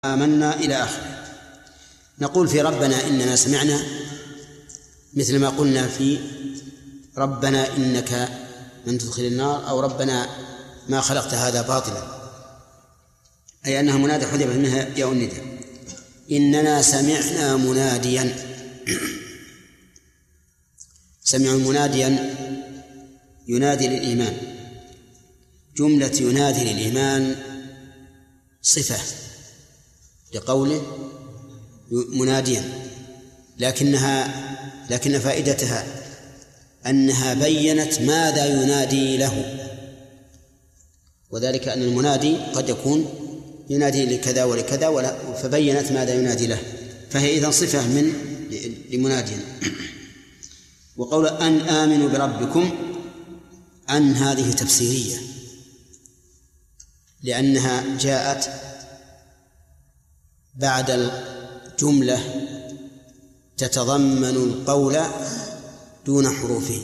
آمنا إلى آخره. نقول في ربنا إننا سمعنا مثل ما قلنا في ربنا إنك من تدخل النار، أو ربنا ما خلقت هذا باطلا، أي أنها منادى حذف منها ياء الندى. إننا سمعنا مناديا، سمعوا مناديا ينادي للإيمان. جملة ينادي للإيمان صفة لقوله مناديا، لكن فائدتها أنها بيّنت ماذا ينادي له، وذلك أن المنادي قد يكون ينادي لكذا ولكذا، فبيّنت ماذا ينادي له، فهي إذن صفة من لمنادي. وقول أن آمنوا بربكم، أن هذه تفسيرية، لأنها جاءت بعد الجملة تتضمن القول دون حروفه،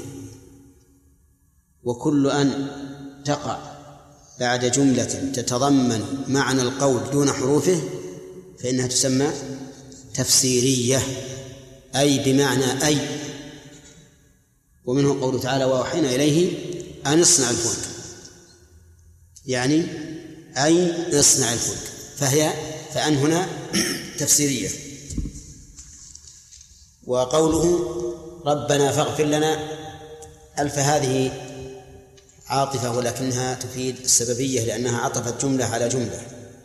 وكل أن تقع بعد جملة تتضمن معنى القول دون حروفه فإنها تسمى تفسيرية، أي بمعنى أي. ومنه قوله تعالى: وأوحينا إليه أن اصنع الفلك، يعني أي اصنع الفلك، فأن هنا تفسيرية. وقوله ربنا فاغفر لنا، ألف هذه عاطفة ولكنها تفيد السببية لأنها عطفت جملة على جملة.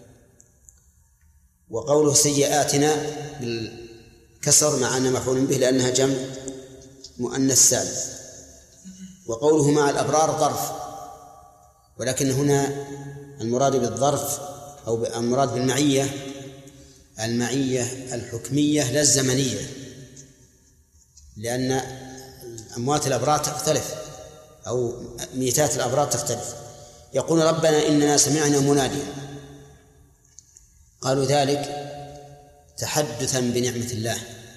وقوله سيئاتنا بالكسر مع أنها مفعول به لأنها جمع مؤنث سالم. وقوله مع الأبرار ظرف، ولكن هنا المراد بالظرف أو المراد بالمعية المعية الحكمية لا الزمنية، لأن أموات الأبرار تختلف أو ميتات الأبرار تختلف. يقول ربنا إننا سمعنا مناديا، قالوا ذلك تحدثا بنعمة الله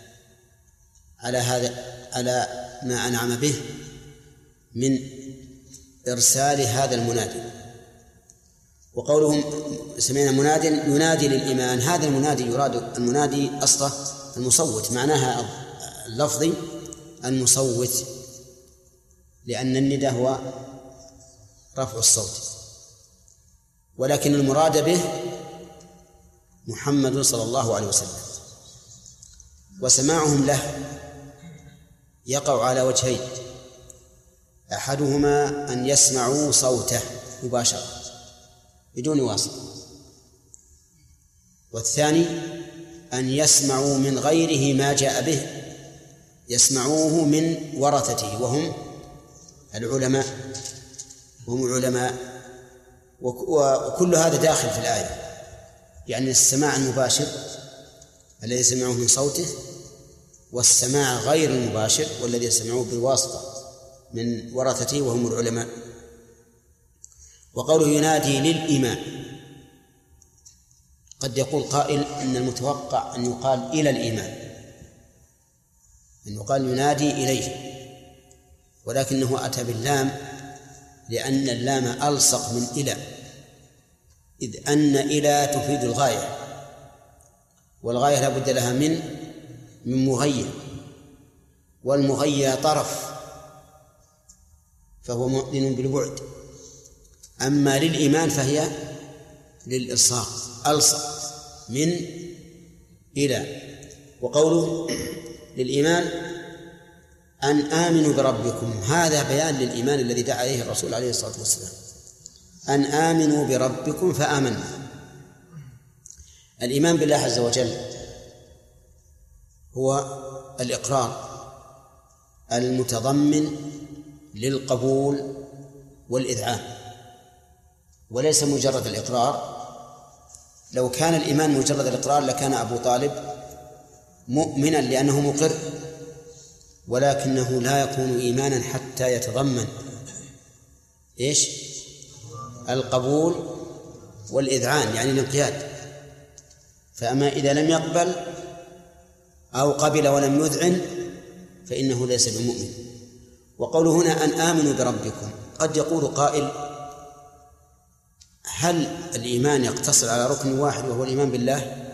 على ما أنعم به من إرسال هذا المنادي. وقولهم سمعنا مناديا ينادي للإيمان، هذا المنادي يراد المنادي أصله المصوت، معناها اللفظي المصوت، لأن الندى هو رفع الصوت، ولكن المراد به محمد صلى الله عليه وسلم. وسماعهم له يقع على وجهين: أحدهما أن يسمعوا صوته مباشرة بدون واسطة، والثاني أن يسمعوا من غيره ما جاء به، يسمعوه من ورثته وهم العلماء، وكل هذا داخل في الآية، يعني السماع المباشر الذي سمعوه من صوته، والسماع غير المباشر والذي سمعوه بالواسطة من ورثته وهم العلماء. وقوله ينادي للإيمان، قد يقول قائل إن المتوقع أن يقال إلى الإيمان، أن يقال ينادي إليه، ولكنه أتى باللام لأن اللام ألصق من إلى، إذ أن إلى تفيد الغاية، والغاية لا بد لها من مغية، والمغية طرف فهو مؤذن بالبعد. أما للإيمان فهي للإلصاق، ألصق من إلى. وقوله للإيمان أن آمنوا بربكم، هذا بيان للإيمان الذي دعا عليه الرسول عليه الصلاة والسلام، أن آمنوا بربكم فآمنا. الإيمان بالله عز وجل هو الإقرار المتضمن للقبول والإذعان، وليس مجرد الإقرار. لو كان الإيمان مجرد الإقرار لكان أبو طالب مؤمنا لأنه مقر، ولكنه لا يكون إيمانا حتى يتضمن القبول والإذعان، يعني الانقياد. فأما إذا لم يقبل أو قبل ولم يذعن فإنه ليس بمؤمن. وقوله هنا أن آمنوا بربكم، قد يقول قائل هل الإيمان يقتصر على ركن واحد وهو الإيمان بالله؟